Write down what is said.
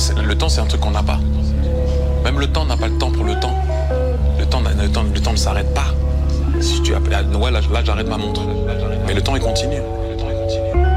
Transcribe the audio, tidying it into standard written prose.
le temps, c'est un truc qu'on n'a pas. Même le temps n'a pas le temps pour le temps. Le temps ne s'arrête pas. Si tu as, ouais, là j'arrête ma montre. Mais le temps, il continue.